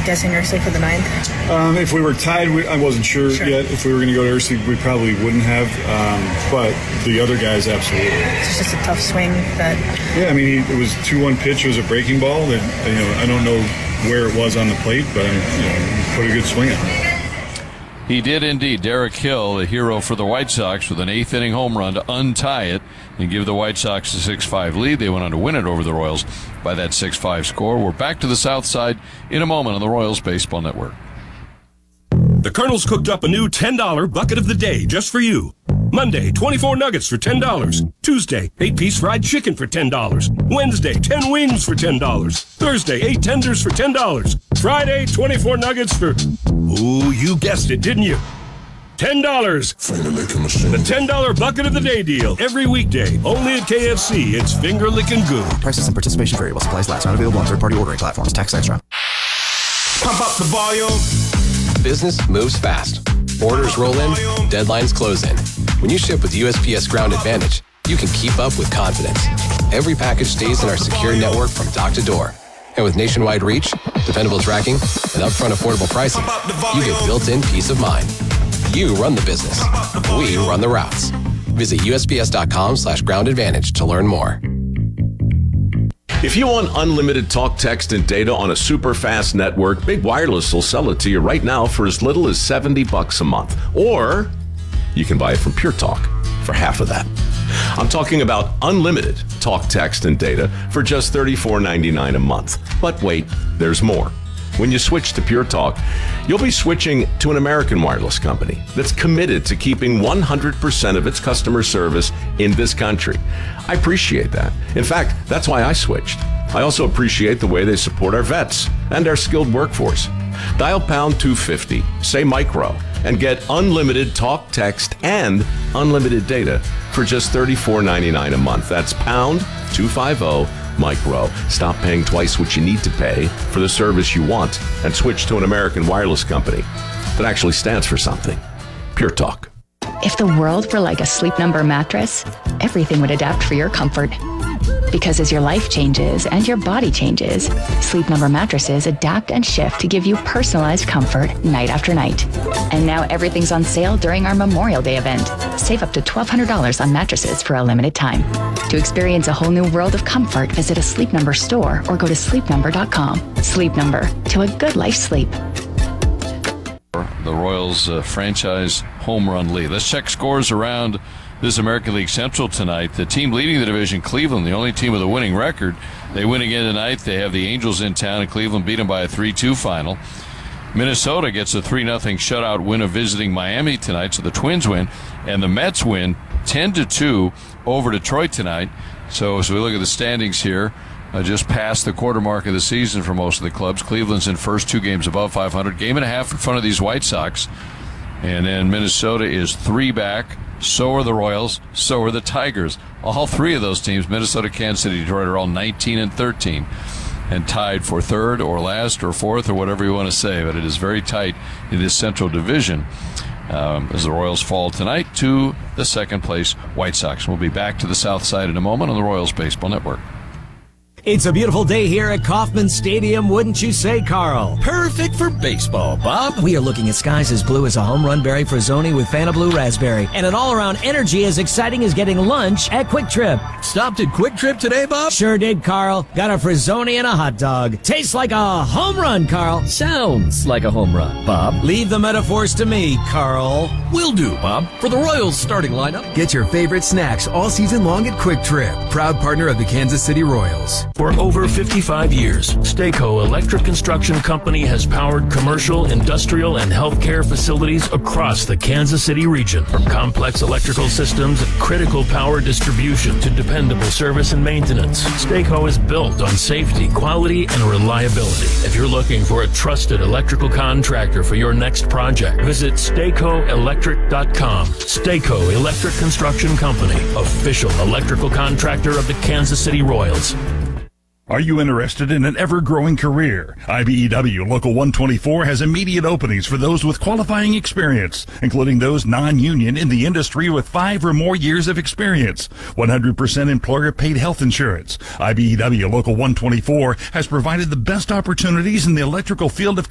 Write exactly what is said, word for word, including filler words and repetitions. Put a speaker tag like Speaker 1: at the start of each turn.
Speaker 1: guessing Ursi for the ninth?
Speaker 2: Um, if we were tied, we, I wasn't sure, sure yet. If we were going to go to Ursi, we probably wouldn't have. Um, but the other guys, absolutely.
Speaker 1: It's just a tough swing. That.
Speaker 2: Yeah, I mean, he, it was two one pitch. It was a breaking ball. That, you know, I don't know where it was on the plate, but you know, he put a good swing on it.
Speaker 3: He did indeed. Derek Hill, the hero for the White Sox, with an eighth inning home run to untie it and give the White Sox a six five lead. They went on to win it over the Royals by that six five score. We're back to the South Side in a moment on the Royals Baseball Network.
Speaker 4: The Colonel's cooked up a new ten dollar bucket of the day just for you. Monday, twenty-four nuggets for ten dollars. Tuesday, eight-piece fried chicken for ten dollars. Wednesday, ten wings for ten dollars. Thursday, eight tenders for ten dollars. Friday, twenty-four nuggets for... Ooh, you guessed it, didn't you? ten dollars. The ten dollar bucket of the day deal. Every weekday, only at K F C. It's finger-licking good.
Speaker 5: Prices and participation variable. Supplies last. Not available on third-party ordering platforms. Tax extra.
Speaker 4: Pump up the volume.
Speaker 6: Business moves fast. Orders roll in, deadlines close in. When you ship with U S P S Ground Advantage, you can keep up with confidence. Every package stays in our secure network from dock to door. And with nationwide reach, dependable tracking, and upfront affordable pricing, you get built-in peace of mind. You run the business. We run the routes. Visit U S P S dot com slash ground advantage to learn more.
Speaker 7: If you want unlimited talk, text, and data on a super fast network, Big Wireless will sell it to you right now for as little as seventy bucks a month. Or you can buy it from Pure Talk for half of that. I'm talking about unlimited talk, text, and data for just thirty-four ninety-nine a month. But wait, there's more. When you switch to Pure Talk, you'll be switching to an American wireless company that's committed to keeping one hundred percent of its customer service in this country. I appreciate that. In fact, that's why I switched. I also appreciate the way they support our vets and our skilled workforce. Dial pound two fifty, say micro, and get unlimited talk, text, and unlimited data for just thirty-four ninety-nine a month. That's pound two fifty micro. Stop paying twice what you need to pay for the service you want and switch to an American wireless company that actually stands for something. Pure Talk.
Speaker 8: If the world were like a Sleep Number mattress, everything would adapt for your comfort. Because as your life changes and your body changes, Sleep Number mattresses adapt and shift to give you personalized comfort night after night. And now everything's on sale during our Memorial Day event. Save up to twelve hundred dollars on mattresses for a limited time. To experience a whole new world of comfort, visit a Sleep Number store or go to sleep number dot com. Sleep Number, to a good life sleep.
Speaker 3: The Royals uh, franchise home run lead. Let's check scores around this American League Central tonight. The team leading the division, Cleveland, the only team with a winning record. They win again tonight. They have the Angels in town, and Cleveland beat them by a three two final. Minnesota gets a three nothing shutout win of visiting Miami tonight, so the Twins win. And the Mets win ten to two over Detroit tonight. So as we look at the standings here, uh, just past the quarter mark of the season for most of the clubs. Cleveland's in first, two games above five hundred. Game and a half in front of these White Sox. And then Minnesota is three back. So are the Royals. So are the Tigers. All three of those teams, Minnesota, Kansas City, Detroit, are all nineteen and thirteen. And tied for third or last or fourth or whatever you want to say. But it is very tight in this Central Division um, as the Royals fall tonight to the second place White Sox. We'll be back to the South Side in a moment on the Royals Baseball Network.
Speaker 9: It's a beautiful day here at Kauffman Stadium, wouldn't you say, Carl?
Speaker 4: Perfect for baseball, Bob.
Speaker 9: We are looking at skies as blue as a home run berry Frazzoni with Fanta Blue Raspberry, and an all-around energy as exciting as getting lunch at Quick Trip.
Speaker 4: Stopped at Quick Trip today, Bob?
Speaker 9: Sure did, Carl. Got a Frazzoni and a hot dog. Tastes like a home run, Carl.
Speaker 4: Sounds like a home run, Bob.
Speaker 9: Leave the metaphors to me, Carl.
Speaker 4: Will do, Bob. For the Royals starting lineup.
Speaker 10: Get your favorite snacks all season long at Quick Trip, proud partner of the Kansas City Royals.
Speaker 11: For over fifty-five years, Stayco Electric Construction Company has powered commercial, industrial, and healthcare facilities across the Kansas City region. From complex electrical systems and critical power distribution to dependable service and maintenance, Stayco is built on safety, quality, and reliability. If you're looking for a trusted electrical contractor for your next project, visit Stayco Electric dot com. Stayco Electric Construction Company, official electrical contractor of the Kansas City Royals.
Speaker 12: Are you interested in an ever-growing career? I B E W Local one twenty-four has immediate openings for those with qualifying experience, including those non-union in the industry with five or more years of experience. one hundred percent employer-paid health insurance. I B E W Local one twenty-four has provided the best opportunities in the electrical field of